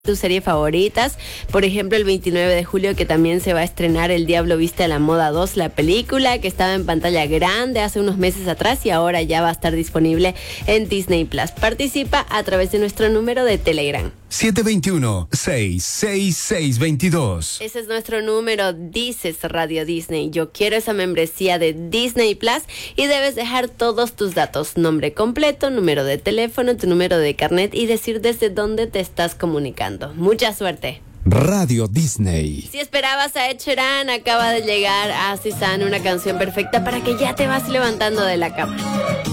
tus series favoritas. Por ejemplo, el 29 de julio que también se va a estrenar El Diablo Viste a la Moda 2, la película que estaba en pantalla grande hace unos meses atrás y ahora ya va a estar disponible en Disney Plus. Participa a través de nuestro número de Telegram. 721-66622. Ese es nuestro número, dices Radio Disney. Yo quiero esa membresía de Disney Plus y debes dejar todos tus datos, nombre completo, número de teléfono, tu número de carnet y decir desde dónde te estás comunicando. Mucha suerte. Radio Disney. Si esperabas a Ed Sheeran, acaba de llegar a Susan, una canción perfecta para que ya te vas levantando de la cama.